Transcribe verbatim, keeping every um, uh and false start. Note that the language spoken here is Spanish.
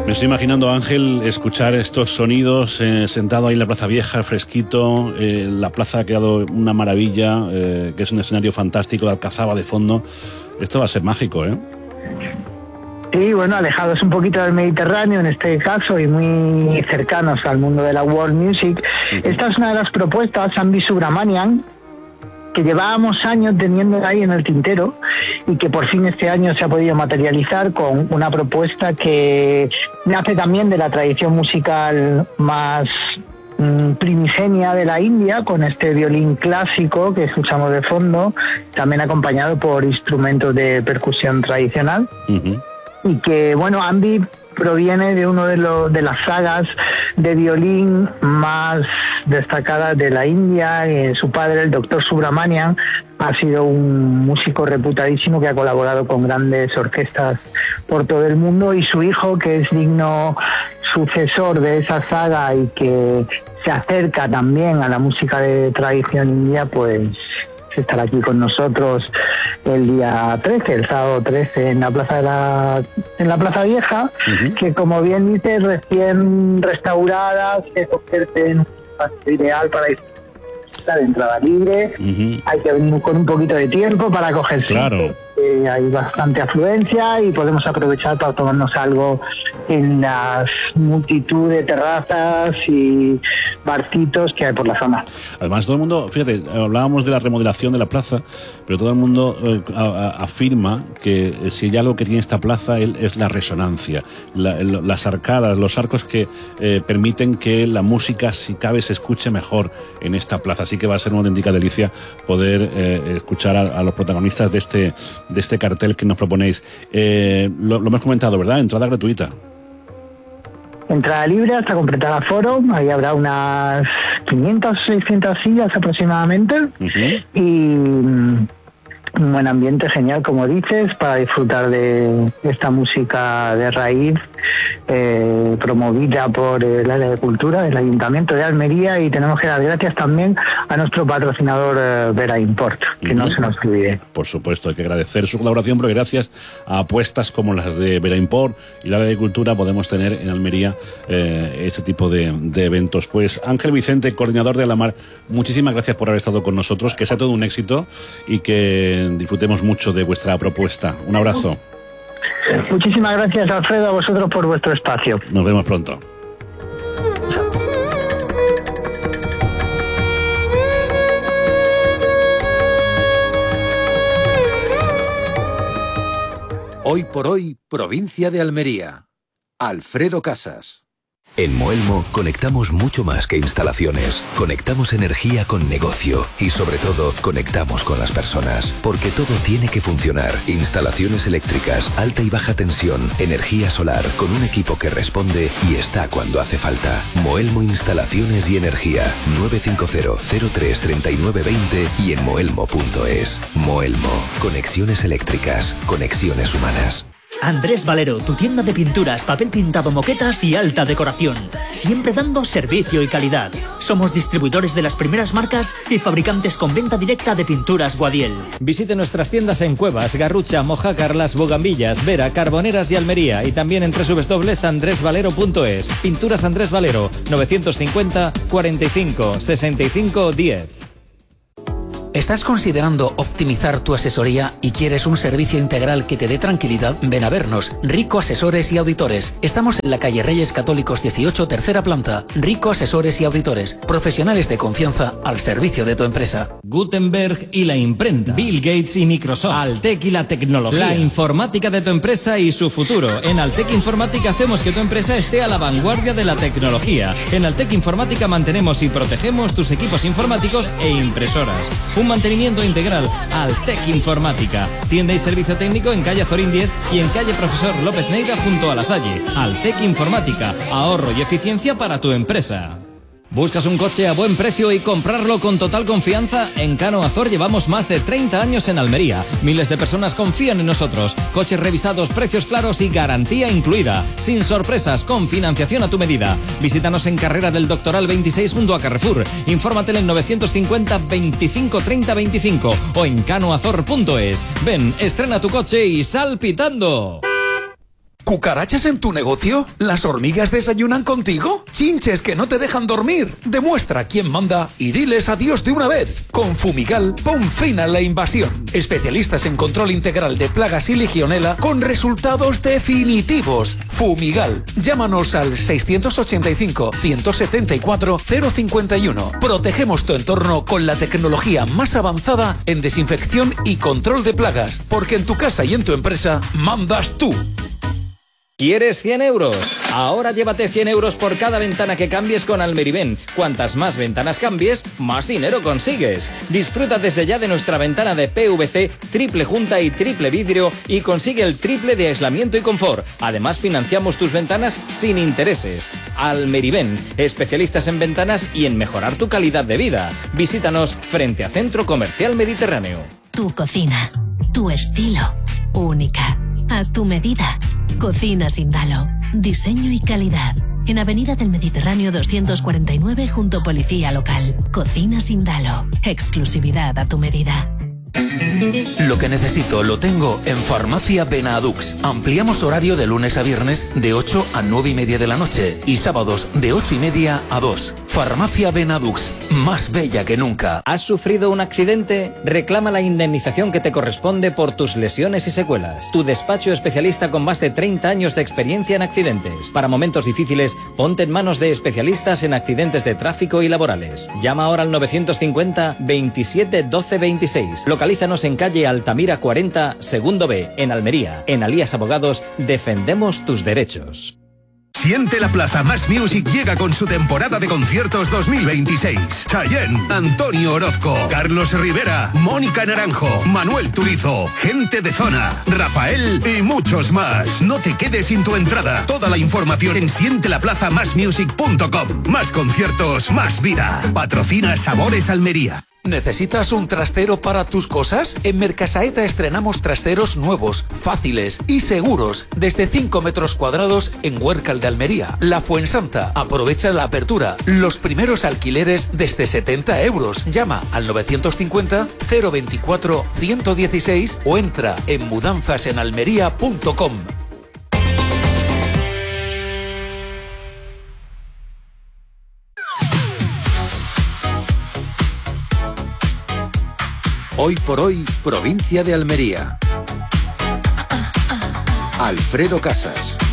Me estoy imaginando, Ángel, escuchar estos sonidos eh, sentado ahí en la Plaza Vieja, fresquito. Eh, la plaza ha quedado una maravilla, eh, que es un escenario fantástico, de Alcazaba de fondo. Esto va a ser mágico, ¿eh? Sí, bueno, alejados un poquito del Mediterráneo en este caso y muy cercanos al mundo de la world music. Uh-huh. Esta es una de las propuestas, Ambi Subramanian, que llevábamos años teniendo ahí en el tintero y que por fin este año se ha podido materializar con una propuesta que nace también de la tradición musical más mmm, primigenia de la India, con este violín clásico que escuchamos de fondo, también acompañado por instrumentos de percusión tradicional. Uh-huh. Y que, bueno, Ambi proviene de uno de, los, de las sagas de violín más destacadas de la India. Eh, su padre, el doctor Subramanian, ha sido un músico reputadísimo que ha colaborado con grandes orquestas por todo el mundo, y su hijo, que es digno sucesor de esa saga y que se acerca también a la música de tradición india, pues estará aquí con nosotros el día trece, el sábado trece, en la plaza de la en la Plaza Vieja, uh-huh. que, como bien dices, recién restaurada, se convierte en un espacio ideal para disfrutar de entrada libre. Uh-huh. Hay que venir con un poquito de tiempo para coger claro. Eh, hay bastante afluencia y podemos aprovechar para tomarnos algo en las multitud de terrazas y barcitos que hay por la zona. Además, todo el mundo, fíjate, hablábamos de la remodelación de la plaza, pero todo el mundo eh, a, a, afirma que si hay algo que tiene esta plaza es la resonancia, la, el, las arcadas, los arcos que eh, permiten que la música, si cabe, se escuche mejor en esta plaza. Así que va a ser una auténtica delicia poder eh, escuchar a, a los protagonistas de este de este cartel que nos proponéis. Eh, lo, lo hemos comentado, ¿verdad? Entrada gratuita. Entrada libre hasta completar aforo. Ahí habrá unas quinientas, seiscientas sillas aproximadamente. Uh-huh. Y un buen ambiente genial, como dices, para disfrutar de esta música de raíz, eh, promovida por el área de cultura del Ayuntamiento de Almería. Y tenemos que dar gracias también a nuestro patrocinador eh, Vera Import, que uh-huh. no se nos olvide. Por supuesto, hay que agradecer su colaboración, porque gracias a apuestas como las de Vera Import y el área de cultura podemos tener en Almería eh, este tipo de, de eventos. Pues Ángel Vicente, coordinador de Alamar, muchísimas gracias por haber estado con nosotros, que sea todo un éxito y que disfrutemos mucho de vuestra propuesta. Un abrazo. Muchísimas gracias, Alfredo, a vosotros por vuestro espacio. Nos vemos pronto. Hoy por hoy, provincia de Almería. Alfredo Casas. En Moelmo conectamos mucho más que instalaciones. Conectamos energía con negocio y, sobre todo, conectamos con las personas. Porque todo tiene que funcionar. Instalaciones eléctricas, alta y baja tensión, energía solar, con un equipo que responde y está cuando hace falta. Moelmo Instalaciones y Energía. nueve cinco cero, cero tres, tres nueve dos cero y en moelmo punto es. Moelmo. Conexiones eléctricas. Conexiones humanas. Andrés Valero, tu tienda de pinturas, papel pintado, moquetas y alta decoración. Siempre dando servicio y calidad. Somos distribuidores de las primeras marcas y fabricantes con venta directa de pinturas Guadiel. Visite nuestras tiendas en Cuevas, Garrucha, Mojácar, Las Bogambillas, Vera, Carboneras y Almería, y también en doble u doble u doble u punto andrés valero punto es. Pinturas Andrés Valero, novecientos cincuenta, cuarenta y cinco, sesenta y cinco, diez. ¿Estás considerando optimizar tu asesoría y quieres un servicio integral que te dé tranquilidad? Ven a vernos, Rico Asesores y Auditores. Estamos en la calle Reyes Católicos dieciocho, tercera planta. Rico Asesores y Auditores, profesionales de confianza al servicio de tu empresa. Gutenberg y la imprenta, Bill Gates y Microsoft, Altec y la tecnología, la informática de tu empresa y su futuro. En Altec Informática hacemos que tu empresa esté a la vanguardia de la tecnología. En Altec Informática mantenemos y protegemos tus equipos informáticos e impresoras. Un mantenimiento integral. Altec Informática. Tienda y servicio técnico en calle Azorín diez y en calle Profesor López Neiga junto a La Salle. Altec Informática. Ahorro y eficiencia para tu empresa. ¿Buscas un coche a buen precio y comprarlo con total confianza? En Cano Azor llevamos más de treinta años en Almería. Miles de personas confían en nosotros. Coches revisados, precios claros y garantía incluida. Sin sorpresas, con financiación a tu medida. Visítanos en Carrera del Doctoral veintiséis junto a Carrefour. Infórmate en novecientos cincuenta, veinticinco, treinta, veinticinco o en canoazor punto es. Ven, estrena tu coche y sal pitando. ¿Cucarachas en tu negocio? ¿Las hormigas desayunan contigo? ¿Chinches que no te dejan dormir? Demuestra quién manda y diles adiós de una vez. Con Fumigal, pon fin a la invasión. Especialistas en control integral de plagas y legionela con resultados definitivos. Fumigal. Llámanos al seiscientos ochenta y cinco, ciento setenta y cuatro, cero cincuenta y uno. Protegemos tu entorno con la tecnología más avanzada en desinfección y control de plagas. Porque en tu casa y en tu empresa mandas tú. ¿Quieres cien euros? Ahora llévate cien euros por cada ventana que cambies con Almeriven. Cuantas más ventanas cambies, más dinero consigues. Disfruta desde ya de nuestra ventana de P V C, triple junta y triple vidrio y consigue el triple de aislamiento y confort. Además, financiamos tus ventanas sin intereses. Almeriven, especialistas en ventanas y en mejorar tu calidad de vida. Visítanos frente a Centro Comercial Mediterráneo. Tu cocina, tu estilo, única, a tu medida. Cocina Sindalo. Diseño y calidad. En Avenida del Mediterráneo doscientos cuarenta y nueve junto Policía Local. Cocina Sindalo. Exclusividad a tu medida. Lo que necesito lo tengo en Farmacia Benadux. Ampliamos horario de lunes a viernes de ocho a nueve y media de la noche y sábados de ocho y media a dos. Farmacia Benadux, más bella que nunca. ¿Has sufrido un accidente? Reclama la indemnización que te corresponde por tus lesiones y secuelas. Tu despacho especialista con más de treinta años de experiencia en accidentes. Para momentos difíciles, ponte en manos de especialistas en accidentes de tráfico y laborales. Llama ahora al novecientos cincuenta, veintisiete, doce, veintiséis. Localízanos en calle Altamira cuarenta, segundo B, en Almería. En Alías Abogados, defendemos tus derechos. Siente la Plaza Más Music llega con su temporada de conciertos dos mil veintiséis. Chayanne, Antonio Orozco, Carlos Rivera, Mónica Naranjo, Manuel Turizo, Gente de Zona, Rafael y muchos más. No te quedes sin tu entrada. Toda la información en siente la plaza más music punto com. Más conciertos, más vida. Patrocina Sabores Almería. ¿Necesitas un trastero para tus cosas? En Mercasaeta estrenamos trasteros nuevos, fáciles y seguros, desde cinco metros cuadrados en Huércal de Almería. La Fuensanta. Aprovecha la apertura. Los primeros alquileres desde setenta euros. Llama al novecientos cincuenta, cero veinticuatro, ciento dieciséis o entra en mudanzas en almería punto com. Hoy por hoy, provincia de Almería. Alfredo Casas.